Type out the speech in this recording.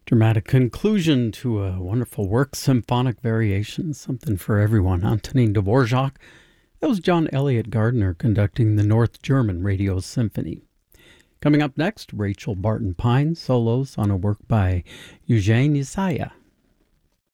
Dramatic conclusion to a wonderful work, symphonic variation, something for everyone. Antonin Dvorak. That was John Elliott Gardner conducting the North German Radio Symphony. Coming up next, Rachel Barton Pine solos on a work by Eugene Isaiah.